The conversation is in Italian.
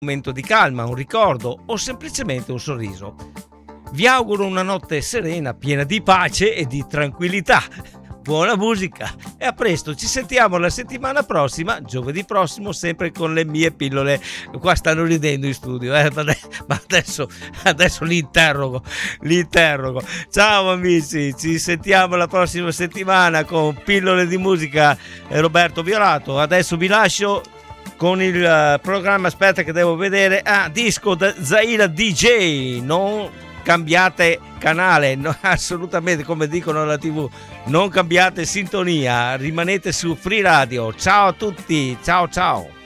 momento di calma, un ricordo o semplicemente un sorriso. Vi auguro una notte serena, piena di pace e di tranquillità. Buona musica e a presto, ci sentiamo la settimana prossima, giovedì prossimo, sempre con le mie pillole. Qua stanno ridendo in studio, ma adesso li interrogo. Ciao amici, ci sentiamo la prossima settimana con Pillole di Musica e Roberto Violato. Adesso vi lascio con il programma, aspetta che devo vedere, disco da Zaira DJ. Non cambiate canale, no, assolutamente, come dicono alla TV, non cambiate sintonia, rimanete su Free Radio. Ciao a tutti, ciao.